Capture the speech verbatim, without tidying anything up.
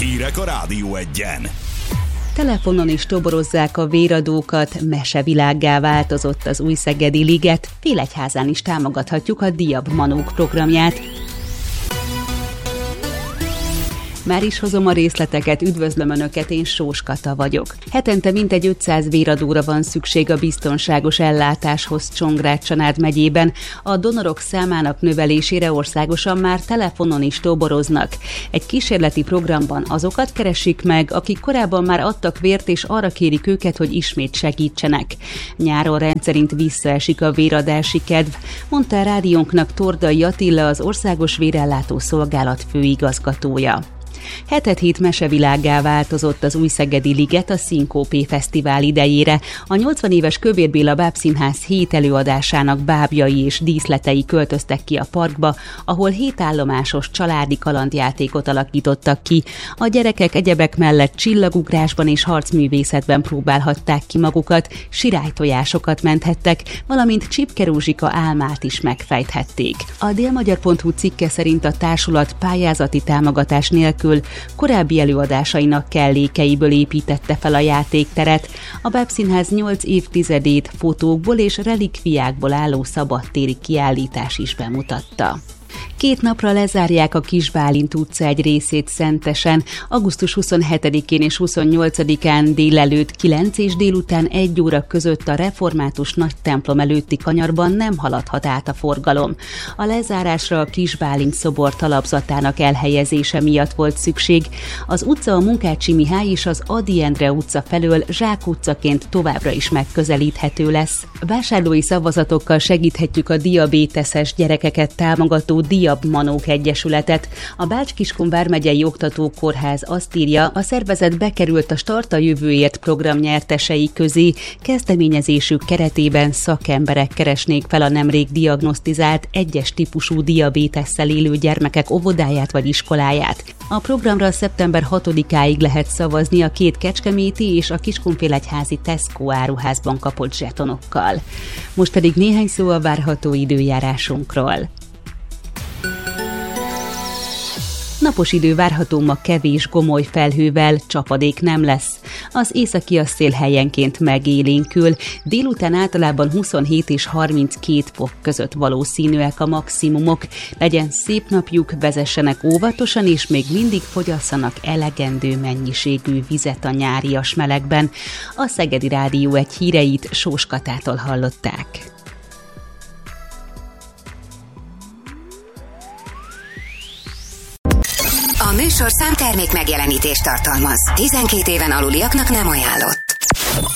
Hírek a Rádió Egyen. Telefonon is toborozzák a véradókat, mesevilággá változott az Újszegedi Liget, Félegyházán is támogathatjuk a Diab Manók programját. Már is hozom a részleteket, üdvözlöm Önöket, én Sós Kata vagyok. Hetente mintegy ötszáz véradóra van szükség a biztonságos ellátáshoz Csongrád-Csanád megyében. A donorok számának növelésére országosan már telefonon is toboroznak. Egy kísérleti programban azokat keresik meg, akik korábban már adtak vért, és arra kérik őket, hogy ismét segítsenek. Nyáron rendszerint visszaesik a véradási kedv, mondta a rádiónknak Tordai Attila, az Országos Vérellátó Szolgálat főigazgatója. Hetet hét mesevilággá változott az Újszegedi Liget a Szinkópé Fesztivál idejére. A nyolcvan éves Kövér Béla Bábszínház hét előadásának bábjai és díszletei költöztek ki a parkba, ahol hétállomásos családi kalandjátékot alakítottak ki. A gyerekek egyebek mellett csillagugrásban és harcművészetben próbálhatták ki magukat, sirálytojásokat menthettek, valamint Csipke Rózsika álmát is megfejthették. A délmagyar pont hu cikke szerint a társulat pályázati támogatás nélkül korábbi előadásainak kellékeiből építette fel a játékteret. A Bábszínház nyolc évtizedét fotókból és relikviákból álló szabadtéri kiállítás is bemutatta. Két napra lezárják a Kis Bálint utca egy részét Szentesen. augusztus huszonhetedikén és huszonnyolcadikán délelőtt kilenc és délután egy óra között a református nagy templom előtti kanyarban nem haladhat át a forgalom. A lezárásra a Kis Bálint szobor talapzatának elhelyezése miatt volt szükség. Az utca a Munkácsi Mihály és az Ady Endre utca felől Zsák utcaként továbbra is megközelíthető lesz. Vásárlói szavazatokkal segíthetjük a diabéteses gyerekeket támogató Diab Manók Egyesületet. A Bács-Kiskun vármegyei oktatókórház azt írja, a szervezet bekerült a Start a Jövőért program nyertesei közé. Kezdeményezésük keretében szakemberek keresnék fel a nemrég diagnosztizált egyes típusú diabétesszel élő gyermekek óvodáját vagy iskoláját. A programra szeptember hatodikáig lehet szavazni a két kecskeméti és a Kiskunfélegyházi Tesco áruházban kapott zsetonokkal. Most pedig néhány szó a várható időjárásunkról. Napos idő várható ma kevés gomoly felhővel, csapadék nem lesz. Az északi szél helyenként megélénkül, délután általában huszonhét és harminckét fok között valószínűek a maximumok. Legyen szép napjuk, vezessenek óvatosan, és még mindig fogyasszanak elegendő mennyiségű vizet a nyárias melegben. A Szegedi Rádió egy híreit Sós Katától hallották. A műsorszám termék megjelenítést tartalmaz. tizenkét éven aluliaknak nem ajánlott.